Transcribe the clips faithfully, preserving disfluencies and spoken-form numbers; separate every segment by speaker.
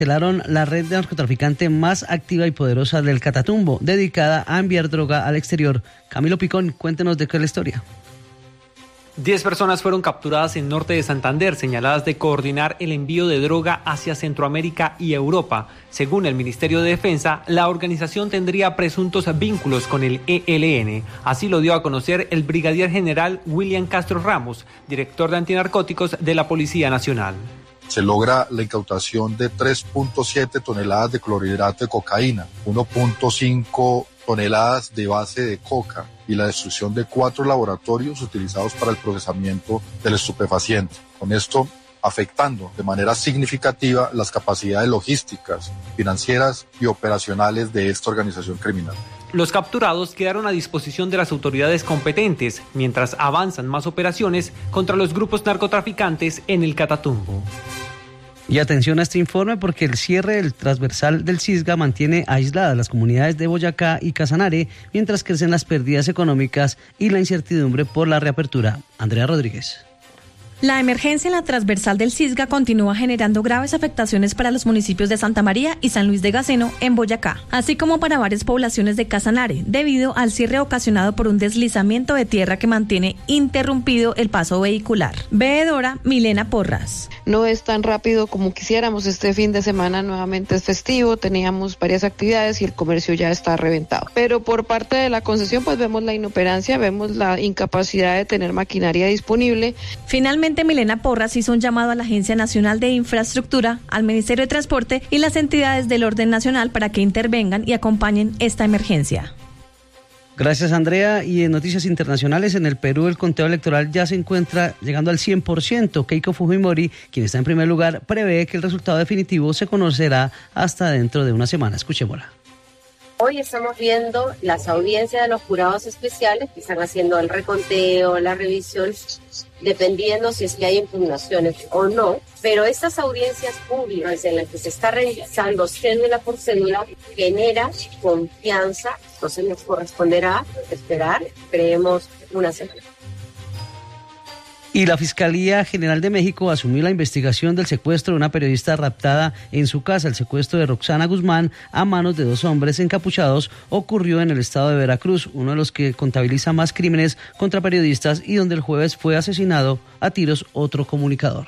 Speaker 1: cancelaron la red de narcotraficante más activa y poderosa del Catatumbo, dedicada a enviar droga al exterior. Camilo Picón, cuéntenos de qué es la historia.
Speaker 2: Diez personas fueron capturadas en norte de Santander, señaladas de coordinar el envío de droga hacia Centroamérica y Europa. Según el Ministerio de Defensa, la organización tendría presuntos vínculos con el E L N. Así lo dio a conocer el brigadier general William Castro Ramos, director de antinarcóticos de la Policía Nacional.
Speaker 3: Se logra la incautación de tres punto siete toneladas de clorhidrato de cocaína, uno punto cinco toneladas de base de coca y la destrucción de cuatro laboratorios utilizados para el procesamiento del estupefaciente. Con esto, afectando de manera significativa las capacidades logísticas, financieras y operacionales de esta organización criminal.
Speaker 2: Los capturados quedaron a disposición de las autoridades competentes, mientras avanzan más operaciones contra los grupos narcotraficantes en el Catatumbo.
Speaker 1: Y atención a este informe porque el cierre del transversal del Cisga mantiene aisladas las comunidades de Boyacá y Casanare, mientras crecen las pérdidas económicas y la incertidumbre por la reapertura. Andrea Rodríguez.
Speaker 4: La emergencia en la transversal del Cisga continúa generando graves afectaciones para los municipios de Santa María y San Luis de Gaceno en Boyacá, así como para varias poblaciones de Casanare, debido al cierre ocasionado por un deslizamiento de tierra que mantiene interrumpido el paso vehicular. Veedora Milena Porras.
Speaker 5: No es tan rápido como quisiéramos. Este fin de semana nuevamente es festivo, teníamos varias actividades y el comercio ya está reventado. Pero por parte de la concesión pues vemos la inoperancia, vemos la incapacidad de tener maquinaria disponible.
Speaker 4: Finalmente, Milena Porras hizo un llamado a la Agencia Nacional de Infraestructura, al Ministerio de Transporte y las entidades del orden nacional para que intervengan y acompañen esta emergencia.
Speaker 1: Gracias, Andrea. Y en noticias internacionales, en el Perú el conteo electoral ya se encuentra llegando al cien por ciento. Keiko Fujimori, quien está en primer lugar, prevé que el resultado definitivo se conocerá hasta dentro de una semana. Escuchémosla.
Speaker 6: Hoy estamos viendo las audiencias de los jurados especiales que están haciendo el reconteo, la revisión, dependiendo si es que hay impugnaciones o no. Pero estas audiencias públicas en las que se está revisando cédula por cédula genera confianza. Entonces nos corresponderá esperar, creemos, una semana.
Speaker 1: Y la Fiscalía General de México asumió la investigación del secuestro de una periodista raptada en su casa. El secuestro de Roxana Guzmán a manos de dos hombres encapuchados ocurrió en el estado de Veracruz, uno de los que contabiliza más crímenes contra periodistas y donde el jueves fue asesinado a tiros otro comunicador.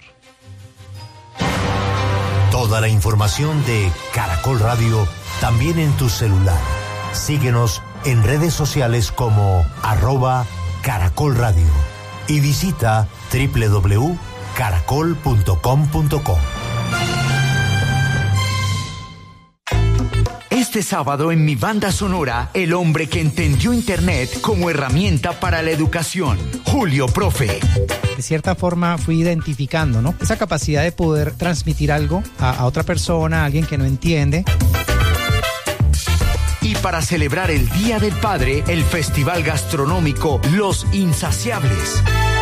Speaker 7: Toda la información de Caracol Radio también en tu celular. Síguenos en redes sociales como arroba Caracol Radio. Y visita doble u doble u doble u punto caracol punto com punto co.
Speaker 8: Este sábado en mi banda sonora, el hombre que entendió Internet como herramienta para la educación, Julio Profe.
Speaker 9: De cierta forma fui identificando, ¿no?, esa capacidad de poder transmitir algo a, a otra persona, a alguien que no entiende.
Speaker 8: Y para celebrar el Día del Padre, el festival gastronómico Los Insaciables.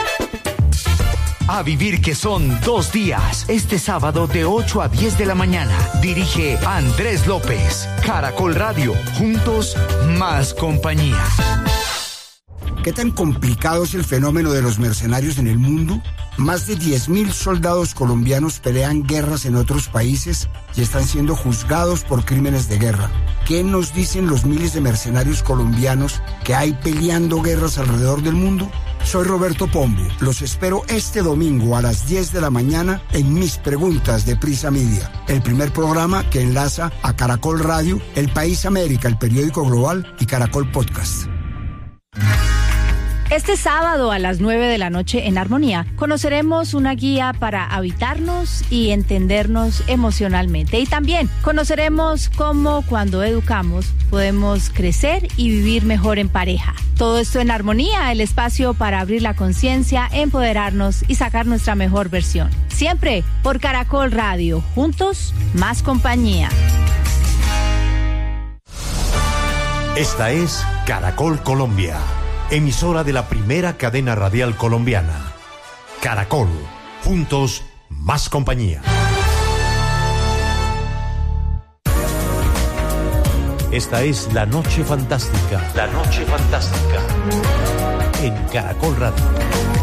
Speaker 8: A vivir que son dos días. Este sábado de ocho a diez de la mañana. Dirige Andrés López. Caracol Radio. Juntos, más compañía.
Speaker 10: ¿Qué tan complicado es el fenómeno de los mercenarios en el mundo? Más de diez mil soldados colombianos pelean guerras en otros países y están siendo juzgados por crímenes de guerra. ¿Qué nos dicen los miles de mercenarios colombianos que hay peleando guerras alrededor del mundo? Soy Roberto Pombo. Los espero este domingo a las diez de la mañana en Mis Preguntas de Prisa Media, el primer programa que enlaza a Caracol Radio, El País América, el periódico global y Caracol Podcast.
Speaker 11: Este sábado a las nueve de la noche en Armonía conoceremos una guía para habitarnos y entendernos emocionalmente. Y también conoceremos cómo cuando educamos podemos crecer y vivir mejor en pareja. Todo esto en Armonía, el espacio para abrir la conciencia, empoderarnos y sacar nuestra mejor versión. Siempre por Caracol Radio. Juntos, más compañía.
Speaker 7: Esta es Caracol Colombia, emisora de la primera cadena radial colombiana. Caracol, juntos, más compañía. Esta es La Noche Fantástica. La Noche Fantástica. En Caracol Radio.